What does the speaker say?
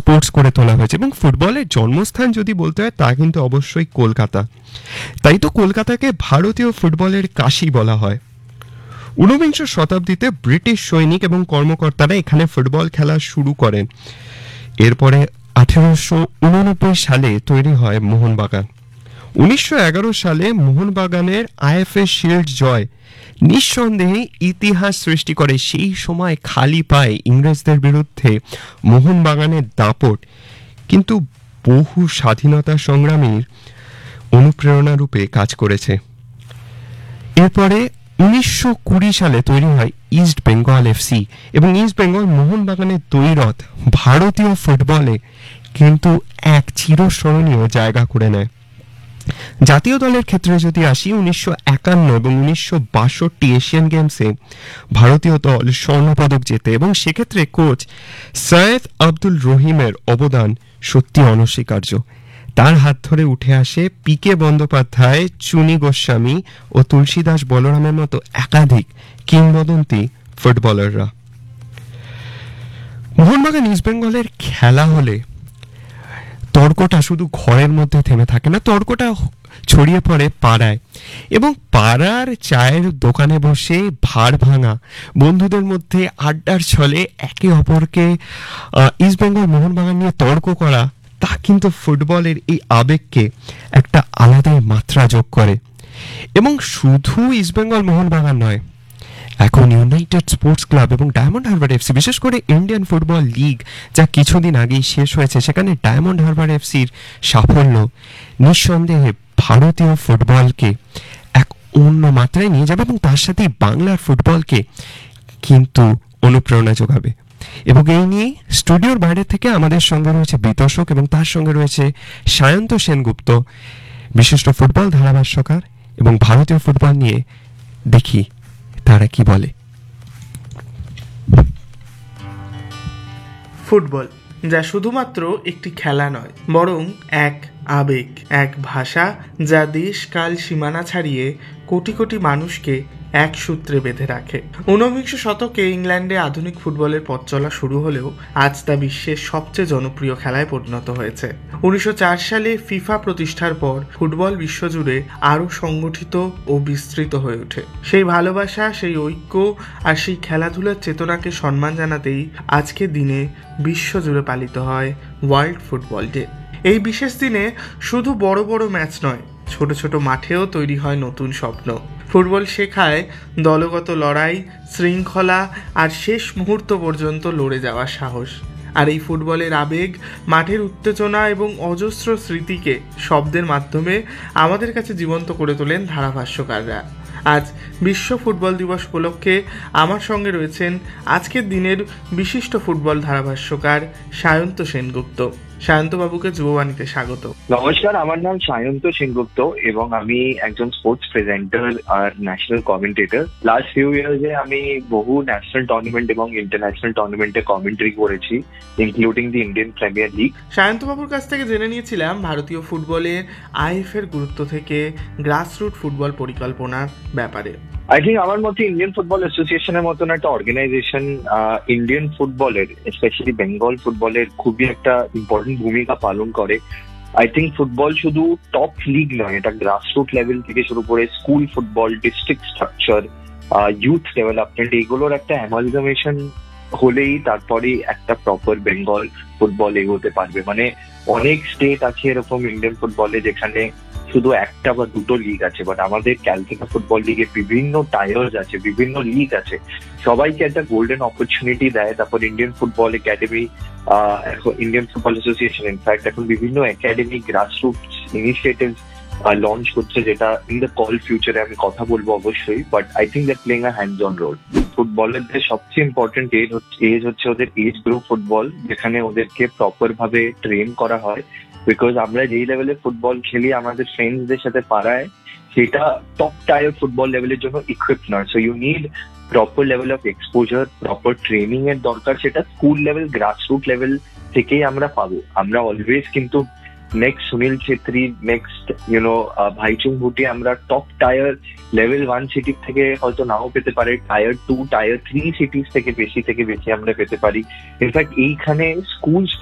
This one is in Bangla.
স্পোর্টস করে তোলা হয়েছে, এবং ফুটবলের জন্মস্থান যদি বলতে হয় তা কিন্তু অবশ্যই কলকাতা। তাই তো কলকাতাকে ভারতীয় ফুটবলের কাশী বলা হয়। ঊনবিংশ শতাব্দীতে ব্রিটিশ সৈনিক এবং কর্মকর্তারা এখানে ফুটবল খেলা শুরু করেন। এরপরে 1889 সালে তৈরি হয় মোহনবাগান। 1911 সালে মোহনবাগানের আইএফএ শিল্ড জয় নিঃসন্দেহে ইতিহাস সৃষ্টি করে। সেই সময় খালি পায়ে ইংরেজদের বিরুদ্ধে মোহনবাগানের দাপট কিন্তু বহু স্বাধীনতা সংগ্রামীর অনুপ্রেরণা রূপে কাজ করেছে। এরপরে 1920 সালে তৈরি হয় ইস্ট বেঙ্গল এফসি, এবং ইস্ট বেঙ্গল মোহনবাগানের দ্বৈরথ ভারতীয় ফুটবলে কিন্তু এক চিরস্মরণীয় জায়গা করে নেয়। জাতীয় দলের ক্ষেত্রে যদি আসি, 1951 এবং 1962 এশিয়ান গেমসে ভারতীয় দল স্বর্ণপদক জেতে, এবং সেক্ষেত্রে কোচ সৈয়দ আব্দুল রহিমের অবদান সত্যি অনস্বীকার্য। তার হাত ধরে উঠে আসে পিকে বন্দ্যোপাধ্যায়, চুনি গোস্বামী ও তুলসীদাস বলরামের মতো একাধিক কিংবদন্তি ফুটবলাররা। মোহনবাগান ইস্টবেঙ্গলের খেলা হলে তর্কটা শুধু ঘরের মধ্যে থেমে থাকে না, তর্কটা ছড়িয়ে পড়ে পাড়ায়, এবং পাড়ার চায়ের দোকানে বসে ভাড় ভাঙা বন্ধুদের মধ্যে আড্ডার ছলে একে অপরকে ইস্টবেঙ্গল মোহনবাগান নিয়ে তর্ক করা, তা কিন্তু ফুটবলের এই আবেগকে একটা আলাদাই মাত্রা যোগ করে। এবং শুধু ইস্টবেঙ্গল মোহনবাগান নয়, এখন ইউনাইটেড স্পোর্টস ক্লাব এবং ডায়মন্ড হারবার এফসি, বিশেষ করে ইন্ডিয়ান ফুটবল লিগ যা কিছুদিন আগেই শেষ হয়েছে, সেখানে ডায়মন্ড হারবার এফসির সাফল্য নিঃসন্দেহে ভারতীয় ফুটবলকে এক অন্য মাত্রায় নিয়ে যাবে, এবং তার সাথে বাংলার ফুটবলকে কিন্তু অনুপ্রেরণা যোগাবে। এবং এই নিয়ে স্টুডিওর বাইরে থেকে আমাদের সঙ্গে রয়েছে বিতর্ষক, এবং তার সঙ্গে রয়েছে সায়ন্ত সেনগুপ্ত, বিশিষ্ট ফুটবল ধারাভাষ্যকার, এবং ভারতীয় ফুটবল নিয়ে দেখি তারা কি বলে। ফুটবল যা শুধুমাত্র একটি খেলা নয়, বরং এক আবেগ, এক ভাষা যা দেশ কাল সীমানা ছাড়িয়ে কোটি কোটি মানুষকে এক সূত্রে বেঁধে রাখে। ঊনবিংশ শতকে ইংল্যান্ডে আধুনিক ফুটবলের পথ চলা শুরু হলেও আজ তা বিশ্বের সবচেয়ে জনপ্রিয় খেলায় পরিণত হয়েছে। 1904 সালে ফিফা প্রতিষ্ঠার পর ফুটবল বিশ্বজুড়ে আরও সংগঠিত ও বিস্তৃত হয়ে ওঠে। সেই ভালোবাসা, সেই ঐক্য আর সেই খেলাধুলার চেতনাকে সম্মান জানাতেই আজকের দিনে বিশ্বজুড়ে পালিত হয় ওয়ার্ল্ড ফুটবল ডে। এই বিশেষ দিনে শুধু বড় বড় ম্যাচ নয়, ছোট ছোট মাঠেও তৈরি হয় নতুন স্বপ্ন। ফুটবল শেখায় দলগত লড়াই, শৃঙ্খলা আর শেষ মুহূর্ত পর্যন্ত লড়ে যাওয়ার সাহস। আর এই ফুটবলের আবেগ, মাঠের উত্তেজনা এবং অজস্র স্মৃতিকে শব্দের মাধ্যমে আমাদের কাছে জীবন্ত করে তোলেন ধারাভাষ্যকাররা। আজ বিশ্ব ফুটবল দিবস উপলক্ষে আমার সঙ্গে রয়েছেন আজকের দিনের বিশিষ্ট ফুটবল ধারাভাষ্যকার সায়ন্ত সেনগুপ্ত। সায়ন্ত বাবুকে যুববাণীতে স্বাগত। নমস্কার, আমার নাম সায়ন্ত সেনগুপ্ত এবং আমি একজন স্পোর্টস প্রেজেন্টার আর ন্যাশনাল কমেন্টেটর। লাস্ট ফিউ ইয়ার্সে আমি বহু ন্যাশনাল টুর্নামেন্ট এবং ইন্টারন্যাশনাল টুর্নামেন্টে কমেন্ট্রি করেছি, including the Indian premier league. Sayanta বাবুর কাছ থেকে জেনে নিয়েছিলাম ভারতীয় ফুটবলে আইএফএর গুরুত্ব থেকে গ্রাসরুট ফুটবল পরিকল্পনার ব্যাপারে। আই থিঙ্ক আমার মতে ইন্ডিয়ান ফুটবল অ্যাসোসিয়েশনের মতন একটা অর্গানাইজেশন ইন্ডিয়ান ফুটবলের, স্পেশালি বেঙ্গল ফুটবলের খুবই একটা ইম্পর্টেন্ট ভূমিকা পালন করে। আই থিঙ্ক ফুটবল শুধু টপ লিগ নয়, এটা গ্রাসরুট লেভেল থেকে শুরু করে school football, district structure, youth development, এগুলোর একটা অ্যামালগামেশন হলেই তারপরে একটা প্রপার বেঙ্গল ফুটবল এগোতে পারবে। মানে অনেক স্টেট আছে এরকম ইন্ডিয়ান ফুটবলে যেখানে শুধু একটা বা দুটো লিগ আছে, বাট আমাদের ক্যালকাটা ফুটবল লিগে বিভিন্ন টায়ার্স আছে, বিভিন্ন লিগ আছে, সবাইকে একটা গোল্ডেন অপরচুনিটি দেয়। তারপর Indian football academy, Indian football association in fact এখন বিভিন্ন একাডেমি, গ্রাসরুট ইনিশিয়েটিভ লঞ্চ করছে, যেটা ইন দ্য কল ফিউচারে আমি কথা বলবো অবশ্যই, but I think that playing a hands on role. ফুটবলারদের সবচেয়ে ইম্পর্টেন্ট এজ হচ্ছে ওদের এজ গ্রুপ ফুটবল, যেখানে ওদেরকে প্রপার ভাবে ট্রেন করা হয়। বিকজ আমরা যেই লেভেলে ফুটবল খেলি আমাদের ফ্রেন্ডসদের সাথে পাড়ায়, সেটা টপ টায়ার ফুটবল লেভেলের জন্য ইকুইপড নয়। So you need proper level of exposure, proper training এর দরকার। সেটা স্কুল লেভেল, গ্রাসরুট লেভেল থেকেই আমরা পাবো। আমরা অলওয়েজ কিন্তু নেক্সট সুনীল ছেত্রী, নেক্সট ভাইচুং ভুটি আমরা টপ টায়ার লেভেল 1 সিটির থেকে হয়তো নাও পেতে পারি, টায়ার 2, টায়ার 3 সিটিজ থেকে বেশি আমরা পেতে পারি। ইনফ্যাক্ট এইখানে স্কুল